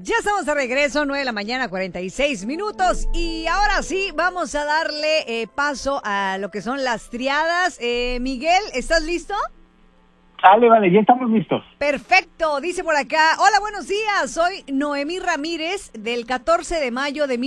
Ya estamos de regreso, 9 de la mañana, 46 minutos. Y ahora sí, vamos a darle paso a lo que son las triadas. Miguel, ¿estás listo? Vale, ya estamos listos. Perfecto, dice por acá. Hola, buenos días. Soy Noemí Ramírez, del 14 de mayo de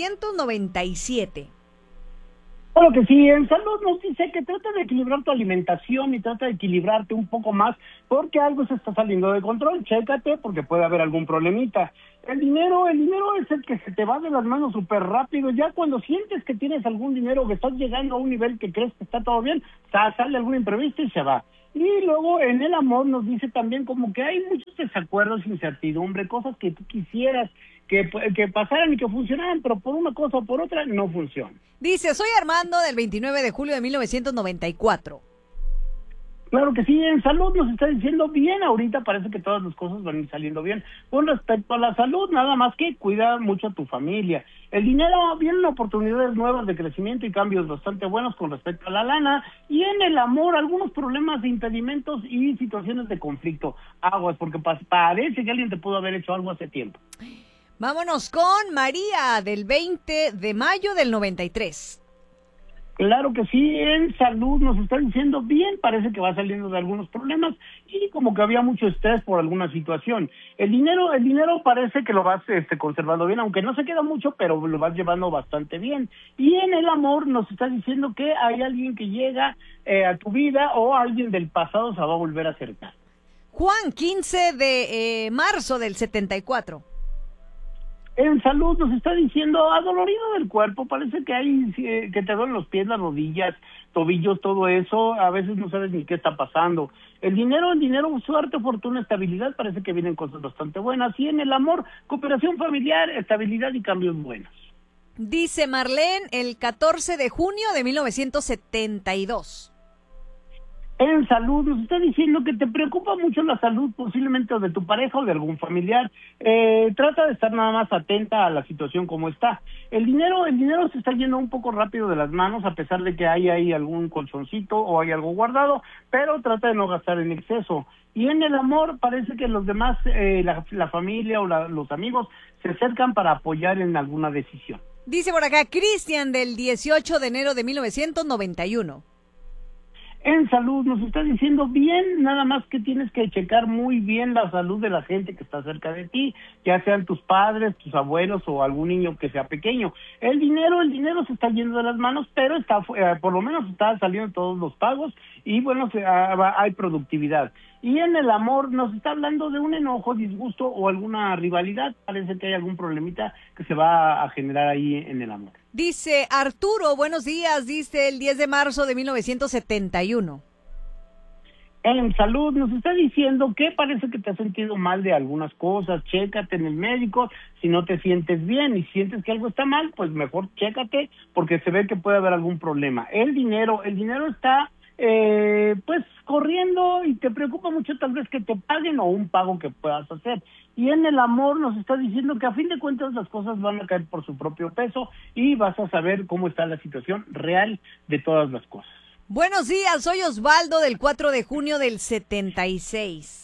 1997. Claro que sí, en salud nos dice que trata de equilibrar tu alimentación y trata de equilibrarte un poco más porque algo se está saliendo de control. Chécate porque puede haber algún problemita. El dinero es el que se te va de las manos súper rápido. Ya cuando sientes que tienes algún dinero, que estás llegando a un nivel que crees que está todo bien, sale algún imprevisto y se va. Y luego en el amor nos dice también como que hay muchos desacuerdos, incertidumbre, cosas que tú quisieras que pasaran y que funcionaran, pero por una cosa o por otra no funcionan. Dice, soy Armando del 29 de julio de 1994. Claro que sí, en salud nos está diciendo bien, ahorita parece que todas las cosas van a ir saliendo bien. Con respecto a la salud, nada más que cuida mucho a tu familia. El dinero, vienen oportunidades nuevas de crecimiento y cambios bastante buenos con respecto a la lana. Y en el amor, algunos problemas de impedimentos y situaciones de conflicto. Aguas, porque parece que alguien te pudo haber hecho algo hace tiempo. Vámonos con María, del 20 de mayo del 93. Claro que sí, en salud nos está diciendo bien, parece que va saliendo de algunos problemas y como que había mucho estrés por alguna situación. El dinero parece que lo vas conservando bien, aunque no se queda mucho, pero lo vas llevando bastante bien. Y en el amor nos está diciendo que hay alguien que llega a tu vida o alguien del pasado se va a volver a acercar. Juan, 15 de marzo del 74. En salud nos está diciendo adolorido del cuerpo, parece que hay que te duelen los pies, las rodillas, tobillos, todo eso, a veces no sabes ni qué está pasando. El dinero, suerte, fortuna, estabilidad, parece que vienen cosas bastante buenas. Y en el amor, cooperación familiar, estabilidad y cambios buenos. Dice Marlene, el 14 de junio de 1972. En salud, nos está diciendo que te preocupa mucho la salud, posiblemente de tu pareja o de algún familiar. Trata de estar nada más atenta a la situación como está. El dinero se está yendo un poco rápido de las manos, a pesar de que hay ahí algún colchoncito o hay algo guardado, pero trata de no gastar en exceso. Y en el amor, parece que los demás, la familia o los amigos, se acercan para apoyar en alguna decisión. Dice por acá, Cristian, del 18 de enero de 1991. En salud nos está diciendo bien, nada más que tienes que checar muy bien la salud de la gente que está cerca de ti, ya sean tus padres, tus abuelos o algún niño que sea pequeño. El dinero se está yendo de las manos, pero está por lo menos está saliendo todos los pagos y bueno, hay productividad. Y en el amor nos está hablando de un enojo, disgusto o alguna rivalidad, parece que hay algún problemita que se va a generar ahí en el amor. Dice Arturo, buenos días, dice el 10 de marzo de 1971. En salud nos está diciendo que parece que te has sentido mal de algunas cosas, chécate en el médico, si no te sientes bien y sientes que algo está mal, pues mejor chécate porque se ve que puede haber algún problema. El dinero está pues corriendo y te preocupa mucho tal vez que te paguen o un pago que puedas hacer. Y en el amor nos está diciendo que a fin de cuentas las cosas van a caer por su propio peso y vas a saber cómo está la situación real de todas las cosas. Buenos días, soy Osvaldo del 4 de junio del 76.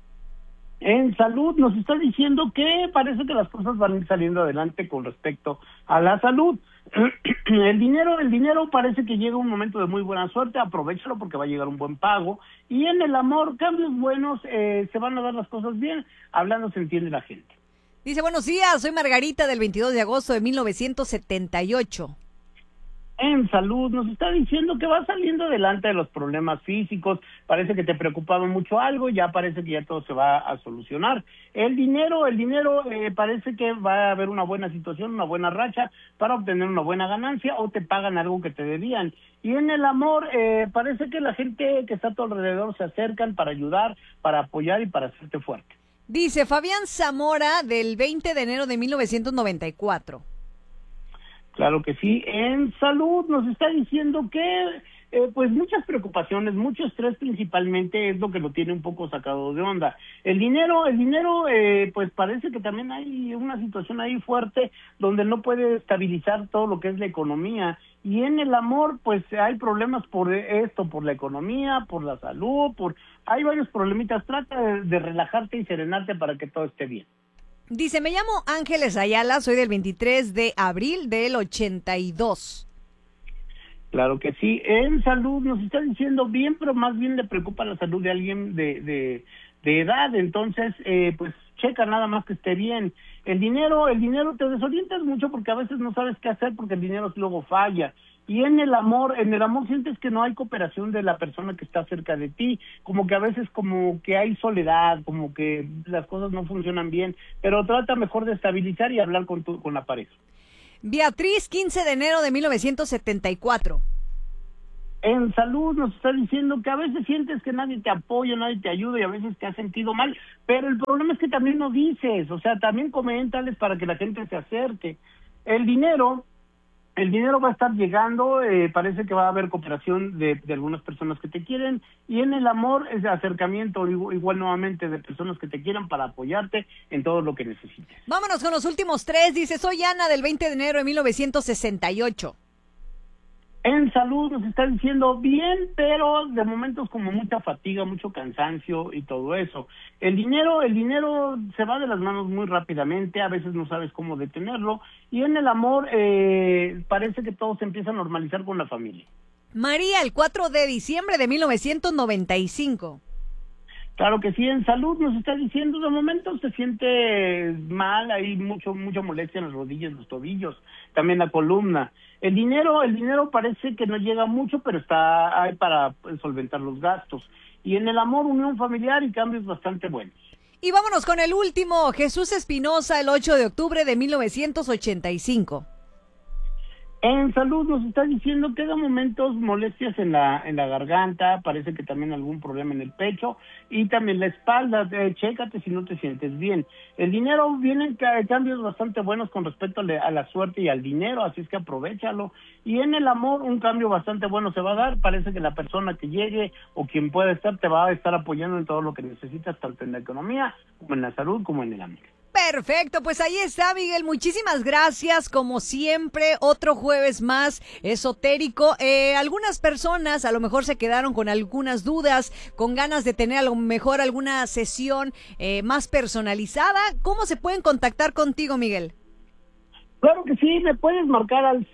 En salud nos está diciendo que parece que las cosas van a ir saliendo adelante con respecto a la salud. El dinero parece que llega un momento de muy buena suerte, aprovéchalo porque va a llegar un buen pago. Y en el amor, cambios buenos, se van a dar las cosas bien, hablando se entiende la gente. Dice, buenos días, soy Margarita del 22 de agosto de 1978. En salud nos está diciendo que va saliendo adelante de los problemas físicos, parece que te preocupaba mucho algo, ya parece que ya todo se va a solucionar. El dinero parece que va a haber una buena situación, una buena racha para obtener una buena ganancia o te pagan algo que te debían. Y en el amor parece que la gente que está a tu alrededor se acercan para ayudar, para apoyar y para hacerte fuerte. Dice Fabián Zamora del 20 de enero de 1994. Claro que sí. En salud nos está diciendo que pues muchas preocupaciones, mucho estrés principalmente es lo que lo tiene un poco sacado de onda. El dinero pues parece que también hay una situación ahí fuerte donde no puede estabilizar todo lo que es la economía. Y en el amor pues hay problemas por esto, por la economía, por la salud, hay varios problemitas. Trata de relajarte y serenarte para que todo esté bien. Dice, me llamo Ángeles Ayala, soy del 23 de abril del 82. Claro que sí. En salud nos está diciendo bien, pero más bien le preocupa la salud de alguien de edad. Entonces, pues checa nada más que esté bien. El dinero te desorientas mucho porque a veces no sabes qué hacer porque el dinero luego falla. Y en el amor sientes que no hay cooperación de la persona que está cerca de ti, como que a veces como que hay soledad, como que las cosas no funcionan bien, pero trata mejor de estabilizar y hablar con la pareja. Beatriz, 15 de enero de 1974. En salud nos está diciendo que a veces sientes que nadie te apoya, nadie te ayuda y a veces te has sentido mal, pero el problema es que también no dices, o sea, también coméntales para que la gente se acerque. El dinero va a estar llegando, parece que va a haber cooperación de algunas personas que te quieren, y en el amor es de acercamiento igual nuevamente de personas que te quieran para apoyarte en todo lo que necesites. Vámonos con los últimos 3, dice, soy Ana del 20 de enero de 1968. En salud nos está diciendo bien, pero de momentos como mucha fatiga, mucho cansancio y todo eso. El dinero se va de las manos muy rápidamente, a veces no sabes cómo detenerlo, y en el amor parece que todo se empieza a normalizar con la familia. María, el 4 de diciembre de 1995. Claro que sí, en salud nos está diciendo, de momento se siente mal, hay mucha molestia en las rodillas, los tobillos, también la columna. El dinero parece que no llega mucho, pero está ahí para solventar los gastos. Y en el amor, unión familiar y cambios bastante buenos. Y vámonos con el último, Jesús Espinosa, el 8 de octubre de 1985. En salud nos está diciendo que de momentos molestias en la garganta, parece que también algún problema en el pecho y también la espalda, chécate si no te sientes bien. El dinero, vienen cambios bastante buenos con respecto a la suerte y al dinero, así es que aprovéchalo. Y en el amor un cambio bastante bueno se va a dar, parece que la persona que llegue o quien pueda estar te va a estar apoyando en todo lo que necesitas, tanto en la economía como en la salud como en el amor. Perfecto, pues ahí está, Miguel. Muchísimas gracias. Como siempre, otro jueves más esotérico. Algunas personas a lo mejor se quedaron con algunas dudas, con ganas de tener a lo mejor alguna sesión más personalizada. ¿Cómo se pueden contactar contigo, Miguel? Claro que sí, me puedes marcar al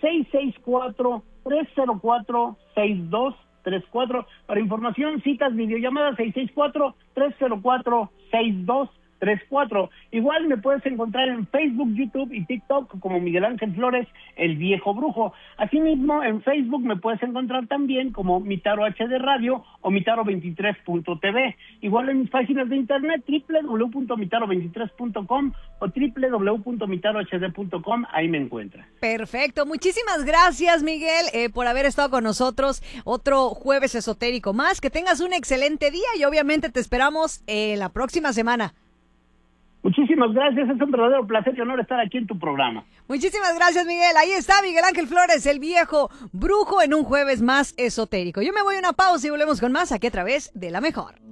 664-304-6234. Para información, citas, videollamadas 664-304-6234. Igual me puedes encontrar en Facebook, YouTube y TikTok como Miguel Ángel Flores, el viejo brujo. Asimismo, en Facebook me puedes encontrar también como Mitaro HD Radio o Mitaro23.tv. Igual en mis páginas de internet www.mitaro23.com o www.mitarohd.com, ahí me encuentras. Perfecto, muchísimas gracias, Miguel, por haber estado con nosotros otro jueves esotérico más. Que tengas un excelente día y obviamente te esperamos la próxima semana. Muchísimas gracias, es un verdadero placer y honor estar aquí en tu programa. Muchísimas gracias, Miguel. Ahí está Miguel Ángel Flores, el viejo brujo, en un jueves más esotérico. Yo me voy a una pausa y volvemos con más aquí a través de La Mejor.